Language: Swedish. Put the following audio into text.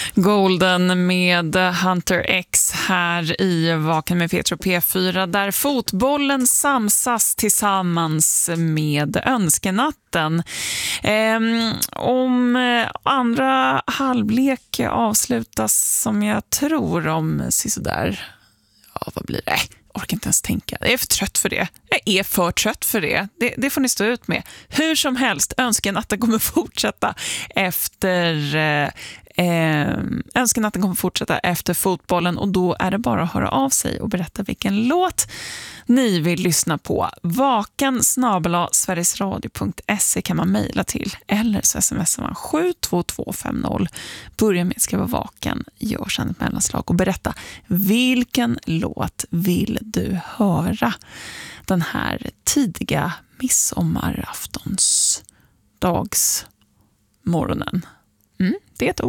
Golden med Hunter X här i Vaken med Petro P4, där fotbollen samsas tillsammans med önskenatten. Om andra halvlek avslutas som jag tror om sådär, ja vad blir det? Orkar inte ens tänka. Jag är för trött för det. Jag är för trött för det. Det får ni stå ut med. Hur som helst, önskenatten kommer fortsätta efter fotbollen, och då är det bara att höra av sig och berätta vilken låt ni vill lyssna på. vaken@sverigesradio.se kan man mejla till, eller så smsar man 72250. Börja med att skriva vaken, gör sedan ett mellanslag och berätta vilken låt vill du höra den här tidiga midsommaraftonsdagsmorgonen. Det är ett ord.